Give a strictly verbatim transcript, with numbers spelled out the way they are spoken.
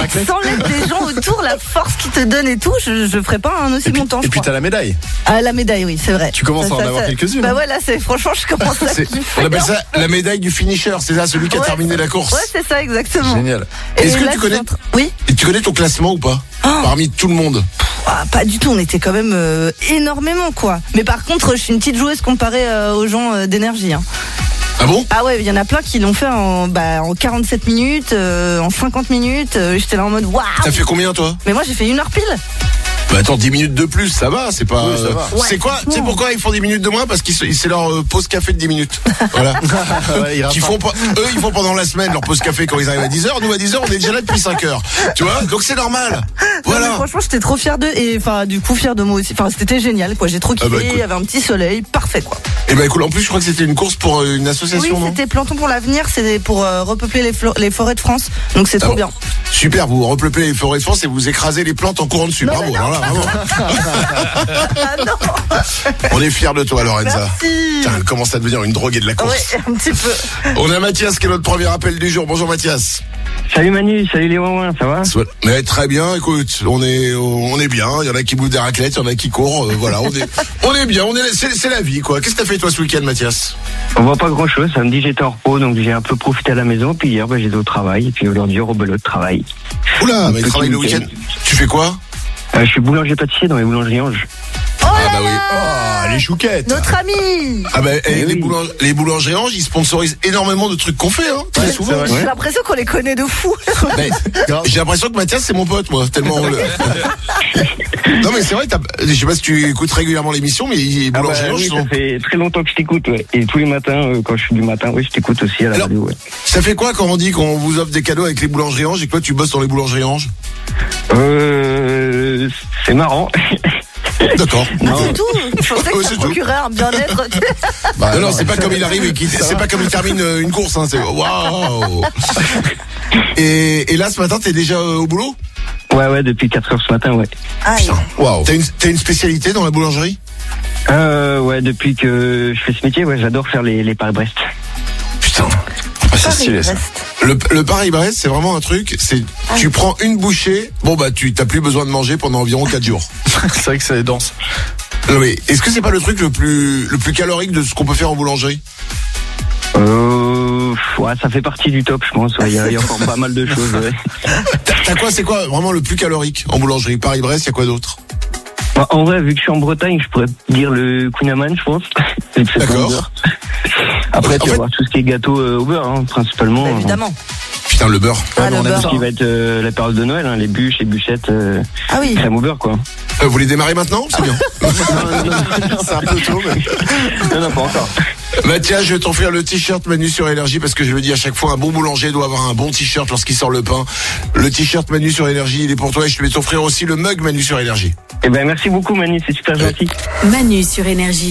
raclette. Sans mettre des gens autour, la force qu'ils te donnent et tout, je, je ferai pas un aussi Et puis, bon temps. et puis t'as la médaille. Ah, la médaille, oui, c'est vrai. Tu commences Ça, à en ça, avoir ça- quelques-unes. Bah ouais, là, c'est, franchement, je commence à C'est- kiffer. on appelle ça la médaille du finisher, c'est ça, celui qui a Ouais. terminé la course. Ouais, c'est ça, exactement. Génial. Et Est-ce que là, tu je connais, suis en train- Oui. et tu connais ton classement ou pas? Oh. Parmi tout le monde. Ah, pas du tout, on était quand même euh, énormément, quoi. Mais par contre, je suis une petite joueuse comparée euh, aux gens euh, d'énergie. Hein. Ah bon? Ah ouais, il y en a plein qui l'ont fait en, bah, en quarante-sept minutes, euh, en cinquante minutes. euh, J'étais là en mode waouh. T'as fait combien toi? Mais moi, j'ai fait une heure pile. Bah attends, dix minutes de plus, ça va, c'est pas. Oui, ça va. C'est Ouais, quoi? Tu sais franchement. pourquoi ils font dix minutes de moins? Parce que c'est leur euh, pause café de dix minutes. Voilà. Ouais, il Qu'ils font pas, eux, ils font pendant la semaine leur pause café quand ils arrivent à dix heures. Nous, à dix heures, on est déjà là depuis cinq heures. Tu vois? Donc c'est normal. Non, mais Voilà. franchement, j'étais trop fière d'eux et enfin, du coup, fière de moi aussi. Enfin, c'était génial, quoi. J'ai trop kiffé. Ah bah, écoute. Il y avait un petit soleil, parfait, quoi. Et ben écoute, en plus, je crois que c'était une course pour euh, une Oui, association, non? c'était Plantons pour l'avenir. C'est pour euh, repeupler les, flo- les forêts de France. Donc c'est trop Alors, bien. Super, vous repeuplez les forêts de France et vous écrasez les plantes en courant dessus. Non, Bravo. mais non. Alors là, vraiment. Ah non. On est fiers de toi, Lorenza. Merci. Putain, elle commence à devenir une droguée de la course. Ouais, un petit peu. On a Mathias qui est notre premier appel du jour. Bonjour Mathias. Salut Manu, salut les ouin ça va? Soit- Mais très bien, écoute, on est on est bien, il y en a qui bouffent des raclettes, il y en a qui courent, euh, voilà, on est on est bien, on est c'est, c'est la vie quoi. Qu'est-ce que t'as fait toi ce week-end Mathias? On voit pas grand chose, samedi j'étais en repos donc j'ai un peu profité à la maison, puis hier bah, j'étais au travail, et puis aujourd'hui au rebelote de travail. Oula, mais il Petit travaille le week-end. week-end. Tu fais quoi? Euh, je suis boulanger pâtissier dans les boulangeries Ange. Oh Ah là bah oui. là. Oh, les chouquettes. Notre ami. Ah bah eh, Eh les oui. boulangeries les boulangeries Ange, ils sponsorisent énormément de trucs qu'on fait hein, très Ouais, souvent. c'est vrai. J'ai l'impression qu'on les connaît de fou. Mais, Grave. j'ai l'impression que Mathias c'est mon pote moi, tellement on le... Non mais c'est vrai, t'as... je sais pas si tu écoutes régulièrement l'émission, mais les Ah bah, boulangeries Ange oui, sont... ça fait très longtemps que je t'écoute, ouais. Et tous les matins, euh, quand je suis du matin, oui, je t'écoute aussi à la Alors- radio, ouais. Ça fait quoi quand on dit qu'on vous offre des cadeaux avec les boulangeries Ange et que toi tu bosses dans les boulangeries Ange? Euh, c'est marrant. D'accord. Ah, c'est tout. Je pensais Ouais, que ça c'est tout. procurait un bien-être. Bah, non, non, c'est pas comme il arrive et qu'il, c'est pas comme il termine euh, une course, hein, c'est waouh. Et, et là, ce matin, t'es déjà euh, au boulot? Ouais, ouais, depuis quatre heures ce matin, ouais. Aïe. Waouh. T'as une, t'as une spécialité dans la boulangerie? Euh, ouais, depuis que je fais ce métier, ouais, j'adore faire les, les Paris-Brest. Putain. Ah, c'est stylé ça. Le, le Paris-Brest, c'est vraiment un truc, c'est, tu prends une bouchée, bon bah, tu t'as plus besoin de manger pendant environ quatre jours. C'est vrai que ça est dense. Non mais, est-ce que c'est pas le truc le plus, le plus calorique de ce qu'on peut faire en boulangerie? Euh, ouais, ça fait partie du top, je pense. Il ouais, y, a- y a encore pas mal de choses. Ouais. T'as, t'as quoi, c'est quoi vraiment le plus calorique en boulangerie? Paris-Brest, y a quoi d'autre? Bah, en vrai, vu que je suis en Bretagne, je pourrais dire le Kunaman, je pense. Vu que c'est D'accord. au beurre. Après, En tu fait- vas voir tout ce qui est gâteau euh, au beurre, hein, principalement. Bah, évidemment. Putain, le beurre. Ah, Ouais, le on a beurre. tout ce qui va être euh, la période de Noël, hein, les bûches, les bûchettes, euh, Ah oui. crème au beurre, quoi. Euh, vous voulez démarrer maintenant? C'est bien. C'est un peu tôt, mais. Non, non, pas encore. Mathias, je vais t'offrir le t-shirt Manu sur Énergie parce que je le dis à chaque fois, un bon boulanger doit avoir un bon t-shirt lorsqu'il sort le pain. Le t-shirt Manu sur Énergie, il est pour toi et je vais t'offrir aussi le mug Manu sur Énergie. Eh ben, merci beaucoup, Manu, c'est super gentil. Manu sur Énergie.